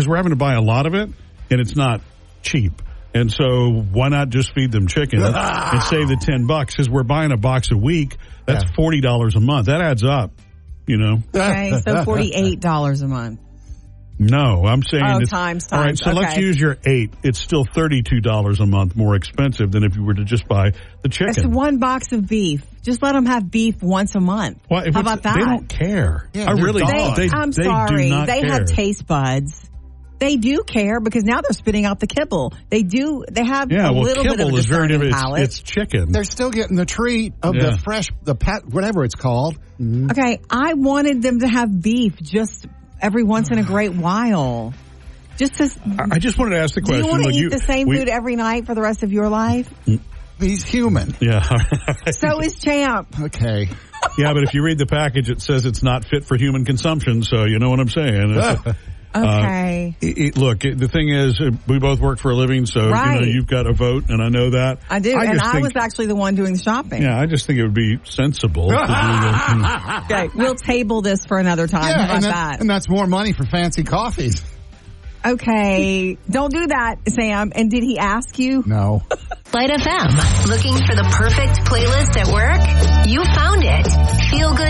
because we're having to buy a lot of it, and it's not cheap. And so why not just feed them chicken and save the $10? Because we're buying a box a week. That's $40 a month. That adds up, Okay, so $48 a month. No, I'm saying times. All right, so let's use your 8. It's still $32 a month more expensive than if you were to just buy the chicken. It's one box of beef. Just let them have beef once a month. How about that? They don't care. Yeah, I really don't. I'm sorry. Do not they care. have taste buds. They do care because now they're spitting out the kibble. They do. They have a little bit of a discerning palate. It's chicken. They're still getting the treat of the fresh, whatever it's called. Mm-hmm. Okay, I wanted them to have beef just every once in a great while. I just wanted to ask the question. Do you want to eat the same food every night for the rest of your life? He's human. Yeah. So is Champ. Okay. Yeah, but if you read the package, it says it's not fit for human consumption, so you know what I'm saying. Okay. Look, the thing is, we both work for a living, so you've got a vote, and I know that. I do, I was actually the one doing the shopping. Yeah, I just think it would be sensible to do that. Okay, we'll table this for another time. Yeah, How about that? And that's more money for fancy coffees. Okay, don't do that, Sam. And did he ask you? No. Light FM. Looking for the perfect playlist at work? You found it. Feel Good